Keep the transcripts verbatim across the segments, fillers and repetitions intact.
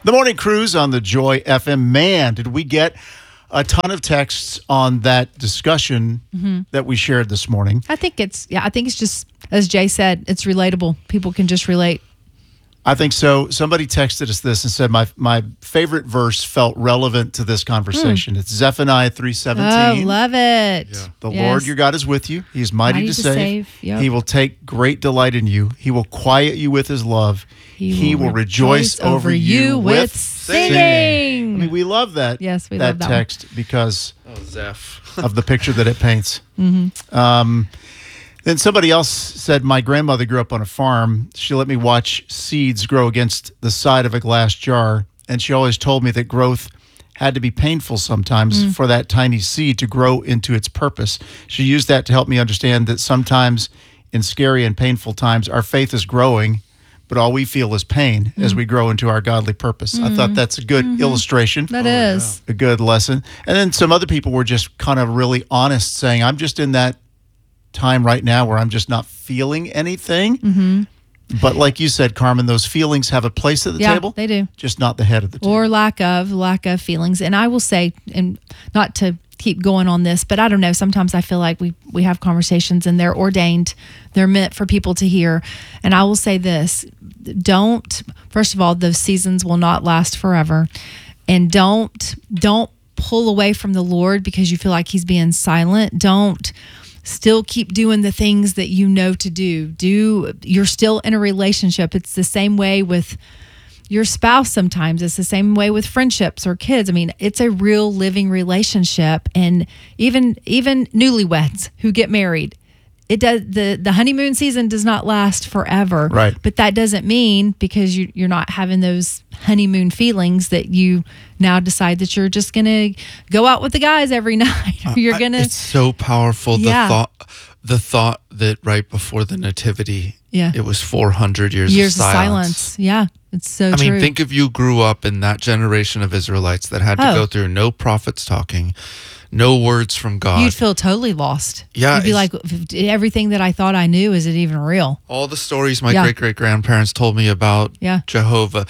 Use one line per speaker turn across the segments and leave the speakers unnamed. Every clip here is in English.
The Morning Cruise on the Joy F M. Man, did we get a ton of texts on that discussion mm-hmm. that we shared this morning.
I think it's, yeah, I think it's just, as Jay said, it's relatable. People can just relate.
I think so. Somebody texted us this and said, my my favorite verse felt relevant to this conversation. Mm. It's Zephaniah three seventeen.
Oh, love it.
Yeah. The
yes.
Lord your God is with you. He is mighty, mighty to, to save. save. Yep. He will take great delight in you. He will quiet you with his love. He, he will, will rejoice, rejoice over you with singing. singing. I mean, we love that,
yes, we
that,
love that
text
one.
because
oh, Zeph.
of the picture that it paints.
Mm-hmm.
Um Then somebody else said, my grandmother grew up on a farm. She let me watch seeds grow against the side of a glass jar. And she always told me that growth had to be painful sometimes mm. for that tiny seed to grow into its purpose. She used that to help me understand that sometimes in scary and painful times, our faith is growing, but all we feel is pain mm. as we grow into our godly purpose. Mm. I thought that's a good mm-hmm. illustration.
That
oh,
is.
Yeah. A good lesson. And then some other people were just kind of really honest, saying, I'm just in that time right now where I'm just not feeling anything.
Mm-hmm.
But like you said, Carmen, those feelings have a place at the
yeah,
table.
They do.
Just not the head of the table.
Or lack of, lack of feelings. And I will say, and not to keep going on this, but I don't know, sometimes I feel like we, we have conversations and they're ordained. They're meant for people to hear. And I will say this, don't, first of all, those seasons will not last forever. And don't, don't pull away from the Lord because you feel like he's being silent. Don't still keep doing the things that you know to do. Do you're still in a relationship. It's the same way with your spouse sometimes. It's the same way with friendships or kids. I mean, it's a real living relationship. And even even newlyweds who get married, it does the, the honeymoon season does not last forever.
Right.
But that doesn't mean because you, you're not having those honeymoon feelings that you now decide that you're just going to go out with the guys every night. Or you're going to.
It's so powerful.
Yeah.
The thought, the thought that right before the nativity,
yeah.
it was four hundred years,
years
of silence.
of silence. Yeah. It's so
I
true.
mean, think if you grew up in that generation of Israelites that had to
oh.
go through no prophets talking, no words from God.
You'd feel totally lost.
Yeah.
You'd be like, everything that I thought I knew, is it even real?
All the stories my
yeah.
great-great-grandparents told me about
yeah.
Jehovah.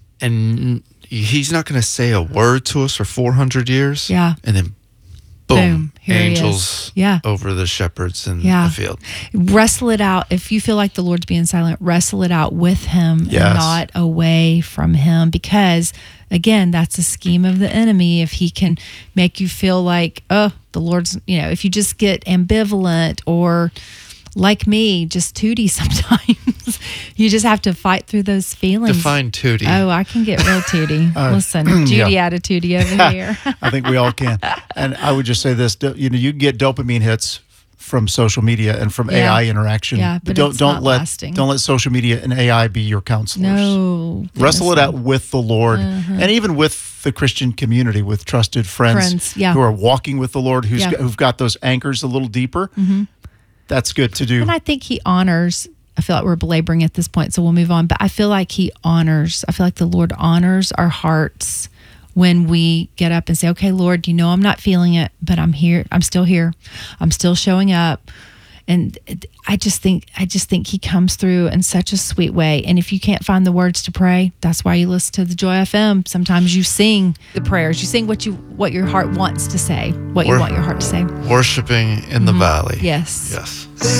And he's not going to say a word to us for four hundred years.
Yeah.
And then, boom,
boom
angels
yeah.
over the shepherds in
yeah.
the field.
Wrestle it out. If you feel like the Lord's being silent, wrestle it out with him
yes.
and not away from him. Because, again, that's a scheme of the enemy. If he can make you feel like, oh, the Lord's, you know, if you just get ambivalent or like me, just tooty sometimes, you just have to fight through those feelings.
Define tooty.
Oh, I can get real tooty. uh, Listen, Judy
yeah.
attitudey over here.
I think we all can. And I would just say this, you know, you get dopamine hits from social media and from
yeah.
A I interaction.
Yeah, but,
but don't
it's
don't
not
let
lasting.
don't let social media and A I be your counselors.
No.
Wrestle it out with the Lord
uh-huh.
and even with the Christian community, with trusted friends,
friends yeah.
who are walking with the Lord, who's
yeah.
who've got those anchors a little deeper.
Mm-hmm.
That's good to do.
And I think he honors, I feel like we're belaboring at this point, so we'll move on. But I feel like he honors, I feel like the Lord honors our hearts when we get up and say, okay, Lord, you know I'm not feeling it, but I'm here. I'm still here. I'm still showing up. And I just think, I just think he comes through in such a sweet way. And if you can't find the words to pray, that's why you listen to the Joy F M. Sometimes you sing the prayers. You sing what you, what your heart wants to say, what you
Wor-
want your heart to say.
Worshiping in the
Mm-hmm.
valley.
Yes.
Yes.